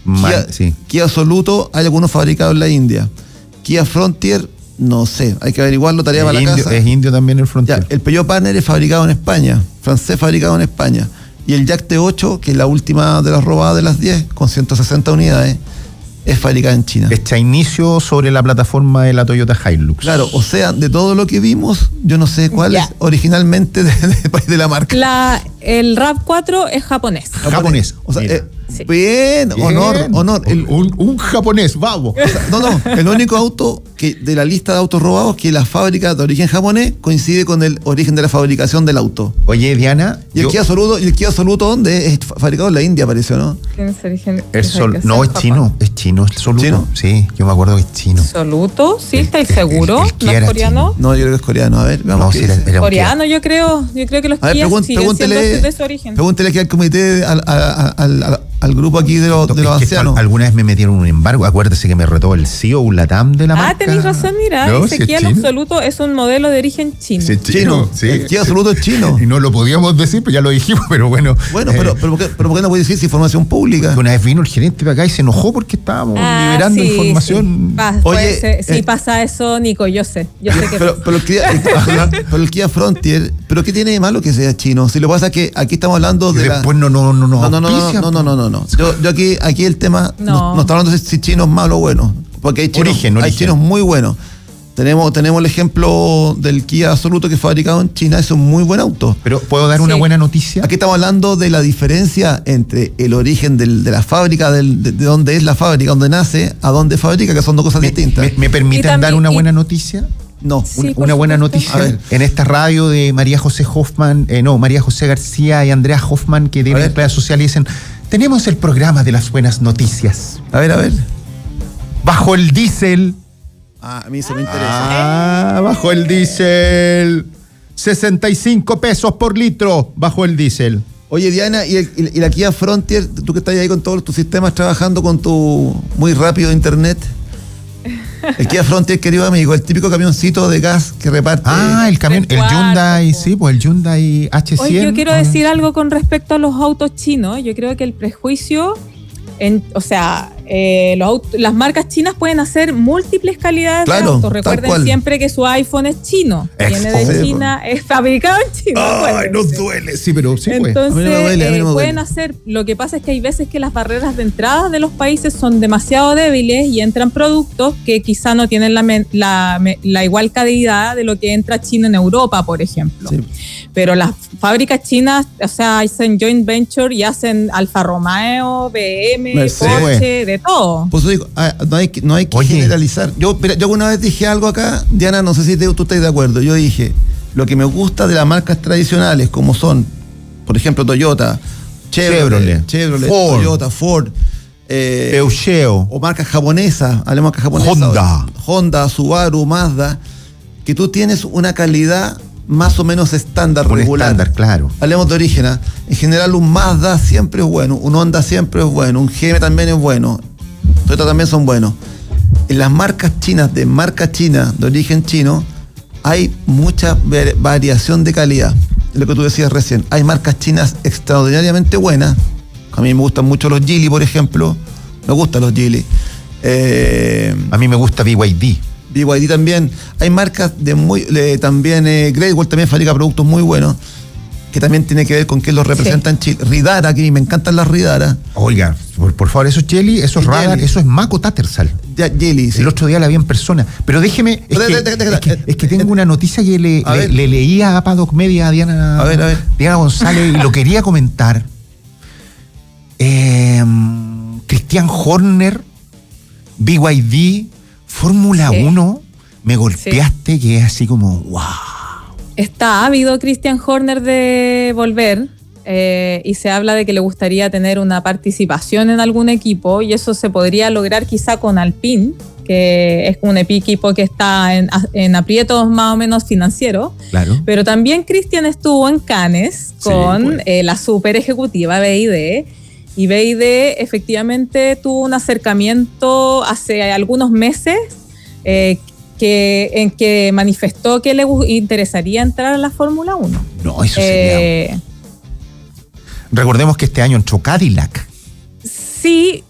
Kia Soluto, hay algunos fabricados en la India. Kia Frontier, no sé, hay que averiguarlo, tarea para la casa. Es indio también el Frontier. Ya, el Peugeot Partner es fabricado en España, francés fabricado en España. Y el Jack T8, que es la última de las robadas de las 10, con 160 unidades, es fabricada en China. Echa inicio sobre la plataforma de la Toyota Hilux. Claro, o sea, de todo lo que vimos, yo no sé cuál es originalmente de la marca. El RAV4 es japonés. Japonés. O sea, sí. Bien, honor. Un japonés, vamos. O sea, el único auto que de la lista de autos robados que la fábrica de origen japonés coincide con el origen de la fabricación del auto. Oye, Diana. ¿Y el Kia Soluto dónde? Es fabricado en la India, pareció, ¿no? ¿Tienes origen? No, es chino. Es chino el Soluto. ¿Chino? Sí, yo me acuerdo que es chino. ¿Soluto? ¿Sí? ¿Estáis seguro? ¿No es coreano? No, yo creo que es coreano. A ver, vamos. No, era coreano, yo creo que los Kia siguen siendo de su origen. Pregúntele aquí al comité, al grupo aquí de los ancianos. Alguna vez me metieron un embargo. Acuérdese que me retó el CEO Latam de la marca. Tenéis razón, mira. No, dice Kia Absoluto es un modelo de origen chino. Sí, chino. Sí. El Kia Absoluto es chino. Y no lo podíamos decir, pues ya lo dijimos, pero bueno. Bueno, pero ¿por qué no puede decir si información pública? Una vez vino el gerente para acá y se enojó porque estábamos liberando información. Sí, pasa eso, Nico, yo sé que pero el Kia Frontier, ¿pero qué tiene de malo que sea chino? Si lo que pasa es que aquí estamos hablando de después no. No. Yo aquí el tema no está hablando de si chino es malo o bueno, porque hay chinos muy buenos. Tenemos el ejemplo del Kia Soluto que es fabricado en China, es un muy buen auto. Pero ¿puedo dar una buena noticia? Aquí estamos hablando de la diferencia entre el origen de la fábrica, de dónde es la fábrica, dónde nace, a dónde fabrica, que son dos cosas distintas. ¿Me permiten dar una buena noticia? No. Una buena noticia. En esta radio de María José García y Andrea Hoffman, que tienen en redes sociales, dicen: tenemos el programa de las buenas noticias. A ver. Bajo el diésel. A mí se me interesa. Bajo el diésel. 65 pesos por litro bajo el diésel. Oye, Diana, ¿y la Kia Frontier? Tú que estás ahí con todos tus sistemas trabajando con tu muy rápido internet. El Kia Frontier, querido amigo, el típico camioncito de gas que reparte. El camión, el Hyundai, sí, pues el Hyundai H100. Oye, yo quiero decir algo con respecto a los autos chinos. Yo creo que el prejuicio, las marcas chinas pueden hacer múltiples calidades de autos. Recuerden siempre que su iPhone es chino. Viene de China, es fabricado en China. Ay, nos duele. Sí, pero sí. Entonces, a mí no me duele. pueden hacer. Lo que pasa es que hay veces que las barreras de entrada de los países son demasiado débiles y entran productos que quizá no tienen la igual calidad de lo que entra China en Europa, por ejemplo. Sí. Pero las fábricas chinas, hacen joint venture y hacen Alfa Romeo, BM, Porsche, de todo. Pues digo, no hay que generalizar. Yo alguna vez dije algo acá, Diana, no sé si tú estás de acuerdo. Yo dije, lo que me gusta de las marcas tradicionales, como son, por ejemplo, Toyota, Chevrolet, Ford, Toyota, Ford, Peugeot, o marcas japonesas, hablemos de marcas japonesas, Honda, Subaru, Mazda, que tú tienes una calidad más o menos regular. Estándar, claro. Hablemos de origen. En general, un Mazda siempre es bueno, un Honda siempre es bueno, un GM también es bueno, Toyota también son buenos. En las marcas chinas, de origen chino, hay mucha variación de calidad. Lo que tú decías recién, hay marcas chinas extraordinariamente buenas. A mí me gustan mucho los Geely, por ejemplo. Me gustan los Geely. A mí me gusta BYD. BYD también. Hay marcas también Great Wall también fabrica productos muy buenos, que también tiene que ver con qué los representan Chile. Ridara, aquí me encantan las Ridara. Oiga, por favor, eso es Geely, eso es Radar, eso es Mako Tattersall. Geely, sí. El otro día la vi en persona. Pero déjeme, es que tengo una noticia que le leía a Paddock Media a Diana, a ver. Diana González, y lo quería comentar. Christian Horner, BYD, Fórmula 1, me golpeaste, que es así como wow. Está ávido Christian Horner de volver, y se habla de que le gustaría tener una participación en algún equipo, y eso se podría lograr quizá con Alpine, que es un equipo que está en aprietos más o menos financieros. Claro. Pero también Christian estuvo en Cannes con la super ejecutiva BYD. Y BYD efectivamente tuvo un acercamiento hace algunos meses en que manifestó que le interesaría entrar a la Fórmula 1. No, eso sería... Recordemos que este año entró Cadillac. Sí,